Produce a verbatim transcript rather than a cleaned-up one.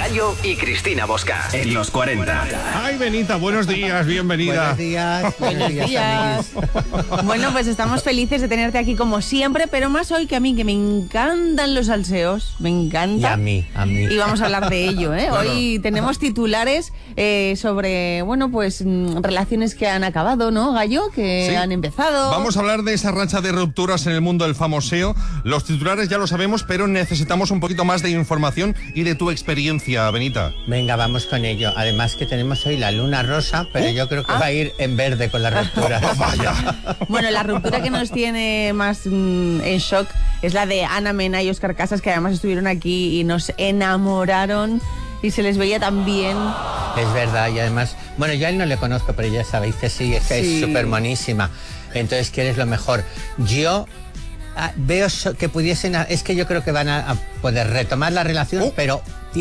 Gallo y Cristina Bosca. En los cuarenta. Ay, Benita, buenos días, bienvenida. Buenos días. Buenos días. Bueno, pues estamos felices de tenerte aquí como siempre, pero más hoy que a mí, que me encantan los salseos. Me encanta. Y a mí, a mí. Y vamos a hablar de ello, ¿eh? Claro. Hoy tenemos titulares eh, sobre, bueno, pues mm, relaciones que han acabado, ¿no, Gallo? Que Sí. han empezado. Vamos a hablar de esa racha de rupturas en el mundo del famoseo. Los titulares ya lo sabemos, pero necesitamos un poquito más de información y de tu experiencia, Benita. Venga, vamos con ello. Además que tenemos hoy la luna rosa, pero yo creo que Ah. va a ir en verde con la ruptura. Bueno, la ruptura que nos tiene más mm, en shock es la de Ana Mena y Óscar Casas, que además estuvieron aquí y nos enamoraron y se les veía tan bien. Es verdad, y además, bueno, yo a él no le conozco, pero ya sabéis que sí, es que Sí. es súper monísima. Entonces, ¿quieres lo mejor? Yo ah, veo so- que pudiesen, a- es que yo creo que van a, a poder retomar la relación, Oh. pero